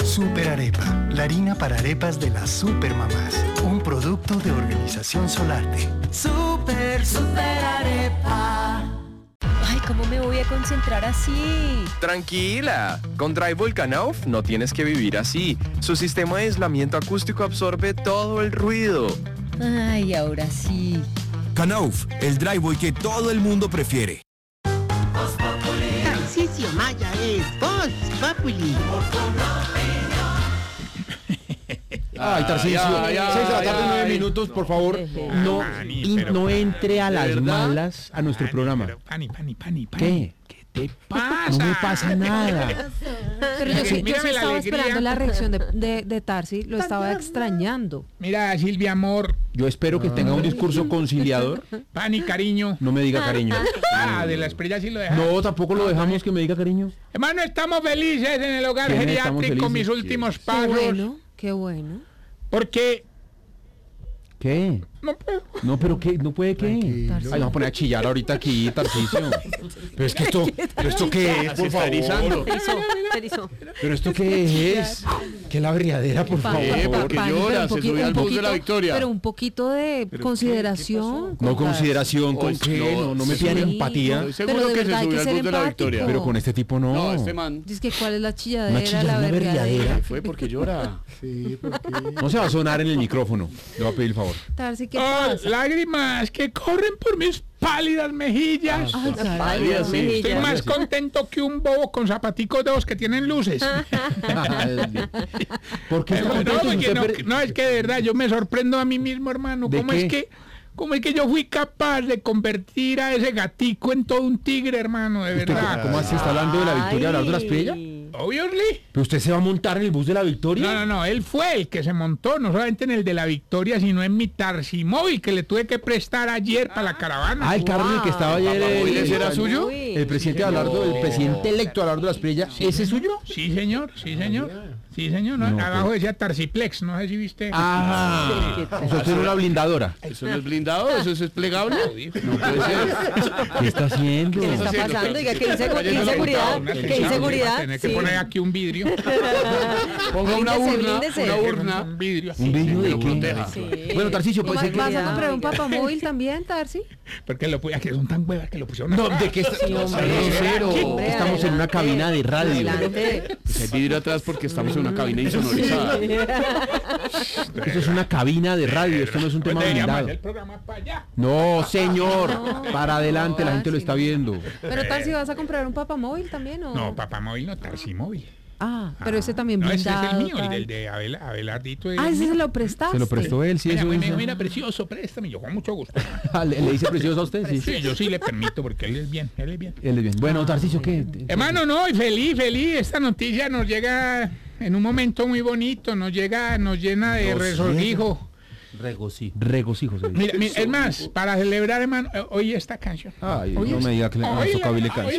Super Arepa, la harina para arepas de las supermamás. Un producto de Organización Solarte. Super Arepa. Ay, ¿cómo me voy a concentrar así? Tranquila, con Drivewall Knauf no tienes que vivir así. Su sistema de aislamiento acústico absorbe todo el ruido. Ay, ahora sí. Knauf, el Drivewall que todo el mundo prefiere. Tarcisio Maya es Voz Populi. Ay, Tarcisio, 6 de la tarde, 9 minutos, por favor, no entre a las malas a nuestro programa. Pani. ¿Qué? ¿Qué te pasa? No me pasa nada. Pero yo sí Mírame la estaba alegría. esperando la reacción de Tarsi, lo estaba extrañando. Mira, Silvia, amor. Yo espero que tenga un discurso conciliador. Pani, cariño. No me diga cariño. De la estrella sí lo dejamos. No, tampoco lo dejamos que me diga cariño. Hermano, estamos felices en el hogar ¿Quiénes estamos geriátrico, felices? mis últimos Qué pasos. bueno, qué bueno. Porque ¿Qué? no puedo. No, pero ¿qué? ¿No puede qué? Ay, vamos a poner a chillar ahorita aquí, Tarcisio. Pero es que ¿esto qué es, por favor? Pero ¿esto qué es? ¿Qué la berriadera, por favor? Porque llora, se subió al bus de la victoria. Pero un poquito de consideración. No consideración, ¿con qué? No me pidan empatía. Seguro que se subió al bus de la victoria. Pero con este tipo no. No, este man. Dice que cuál es la Una chilladera, chilladera, la una berriadera. Fue porque llora. Sí, porque... No se va a sonar en el micrófono. Le voy a pedir el favor. Tarsi, ¿qué Oh, pasa? lágrimas que corren por mis pálidas mejillas. Ay, Pálidas, sí. Estoy más contento que un bobo con zapaticos de los que tienen luces. ¿Por qué está No, contento? porque Usted no, es que de verdad yo me sorprendo a mí mismo, hermano. ¿De ¿Cómo qué? cómo es que yo fui capaz de convertir a ese gatico en todo un tigre, hermano? De ¿Usted verdad. ¿Cómo así está hablando de la victoria, hablando de las pillas? Obviously. ¿Pero usted se va a montar en el bus de la victoria? No, él fue el que se montó, no solamente en el de la Victoria, sino en mi Tarsimóvil, que le tuve que prestar ayer para la caravana. Ah, el carro en el que estaba ayer ¿Ese era suyo? el presidente Abelardo, el presidente electo Abelardo de las Pillas. ¿Ese es suyo? Sí, señor. ¿no? No, Abajo decía Tarsiplex, no sé si viste. Ah, usted tiene una blindadora. ¿Eso no es blindado? ¿Eso es plegable? No puede ser. ¿Qué está haciendo? ¿Qué está pasando? Diga, ¿qué inseguridad? ¿Qué inseguridad? Tener que poner aquí un vidrio. Ponga una Blíndese. urna. Un vidrio así. ¿Un vidrio de lo qué? proteja. Bueno, Tarcisio, puede ser que... ¿Vas a comprar un papamóvil también, Tarsi? Porque que son tan huevas que lo pusieron. No, ¿de qué está? Grosero. hombre, Estamos en una cabina de radio. Adelante. Pues hay vidrio atrás porque estamos en una cabina insonorizada. Esto es una cabina de radio, esto no es un tema blindado. El programa para allá. No, señor, para adelante, la gente lo está viendo. Pero Tarsi, ¿vas a comprar un papamóvil también o...? No, papamóvil no, Tarsimóvil. Ah, pero ese también No, ese es blindado. el mío, el tal. del de Abelardito. Ah, ese se lo prestaste. Se lo prestó él, sí, Mira, eso me es. dijo, mira, precioso, préstame. Yo con mucho gusto. ¿Le dice precioso a usted? Sí. Sí, yo sí le permito porque él es bien. Él es bien. Bueno, Tarcisio, ¿qué? Hermano, no, y feliz. Esta noticia nos llega en un momento muy bonito, nos llena de resolvijo. Regocijo. Se dice. Mira, es más, para celebrar, hermano, oye esta canción. Ay, Oye no me diga que le oye, tocaba oye, canción.